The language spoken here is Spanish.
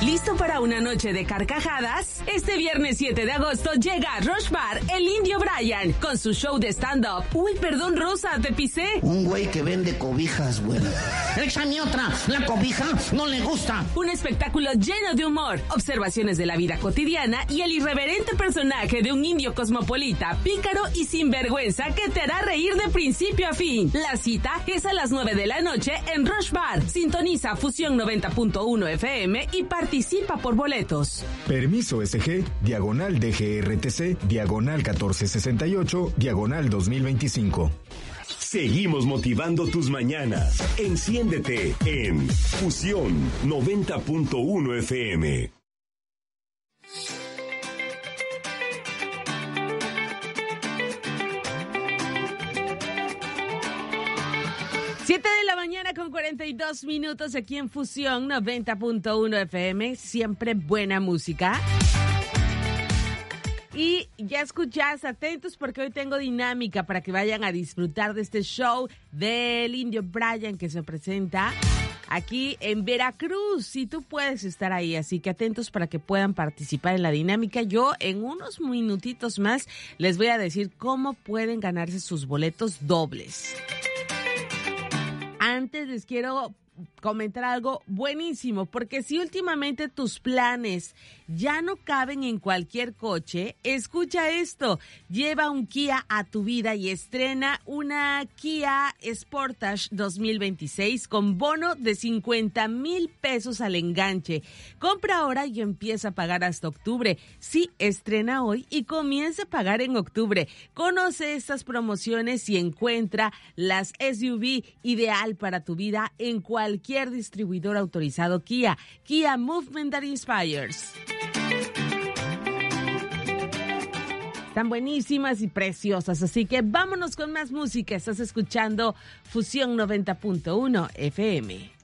¿Listo para una noche de carcajadas? Este viernes 7 de agosto llega a Rush Bar el Indio Brian con su show de stand-up. Uy, perdón, Rosa, te pisé. Un güey que vende cobijas, güey. Échame otra, la cobija no le gusta. Un espectáculo lleno de humor, observaciones de la vida cotidiana y el irreverente personaje de un indio cosmopolita, pícaro y sinvergüenza que te hará reír de principio a fin. La cita es a las 9 de la noche en Rush Bar. Sintoniza Fusión 90.1 FM y participa por boletos. Permiso SG, diagonal DGRTC, diagonal 1468, diagonal 2025. Seguimos motivando tus mañanas. Enciéndete en Fusión 90.1 FM. Mañana con 42 minutos aquí en Fusión 90.1 FM, siempre buena música. Y ya escuchás, atentos porque hoy tengo dinámica para que vayan a disfrutar de este show del Indio Brian que se presenta aquí en Veracruz. Y tú puedes estar ahí, así que atentos para que puedan participar en la dinámica. Yo en unos minutitos más les voy a decir cómo pueden ganarse sus boletos dobles. Antes les quiero comentar algo buenísimo, porque si últimamente tus planes ya no caben en cualquier coche, escucha esto, lleva un Kia a tu vida y estrena una Kia Sportage 2026 con bono de 50,000 pesos al enganche. Compra ahora y empieza a pagar hasta octubre. Sí, estrena hoy y comienza a pagar en octubre. Conoce estas promociones y encuentra las SUV ideal para tu vida en cualquier distribuidor autorizado Kia. Kia Movement that Inspires. Están buenísimas y preciosas, así que vámonos con más música. Estás escuchando Fusión 90.1 FM.